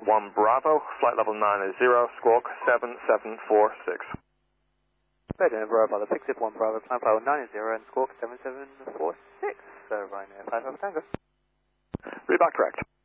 1 Bravo, flight level 980, squawk 7746. Radar Bravo, Pixie 1 Bravo, climb power 90 and squawk 7746. So Ryanair 5 Tango. Read back correct.